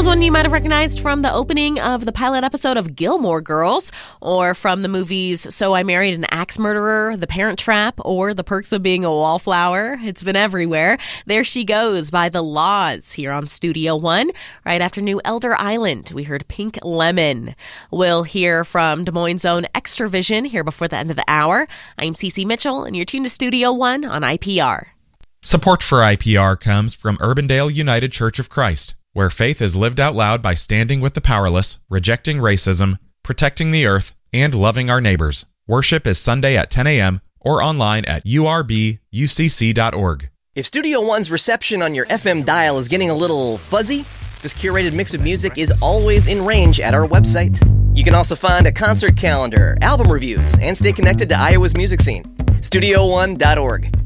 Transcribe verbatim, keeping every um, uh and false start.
was one you might have recognized from the opening of the pilot episode of Gilmore Girls, or from the movies So I Married an Axe Murderer, The Parent Trap, or The Perks of Being a Wallflower. It's been everywhere. There She Goes by The Laws here on Studio One. Right after New Elder Island, we heard Pink Lemon. We'll hear from Des Moines' own Extravision here before the end of the hour. I'm Cece Mitchell, and you're tuned to Studio One on I P R. Support for I P R comes from Urbandale United Church of Christ, where faith is lived out loud by standing with the powerless, rejecting racism, protecting the earth, and loving our neighbors. Worship is Sunday at ten a.m. or online at u r b u c c dot org. If Studio One's reception on your F M dial is getting a little fuzzy, this curated mix of music is always in range at our website. You can also find a concert calendar, album reviews, and stay connected to Iowa's music scene. studio one dot org.